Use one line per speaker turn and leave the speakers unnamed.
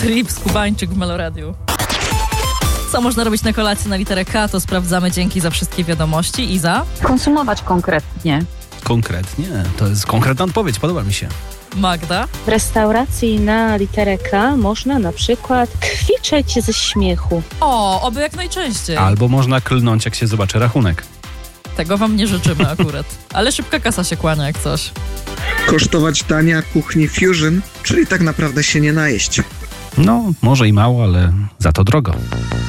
Rip Skubańczyk w Meloradiu. Co można robić na kolację na literę K, to sprawdzamy. Dzięki za wszystkie wiadomości. Iza?
Konsumować konkretnie.
Konkretnie? To jest konkretna odpowiedź, podoba mi się.
Magda?
W restauracji na literę K można na przykład kwiczeć ze śmiechu.
O, oby jak najczęściej.
Albo można klnąć, jak się zobaczy rachunek.
Tego wam nie życzymy akurat. Ale szybka kasa się kłania jak coś.
Kosztować dania kuchni fusion, czyli tak naprawdę się nie najeść.
No, może i mało, ale za to drogo.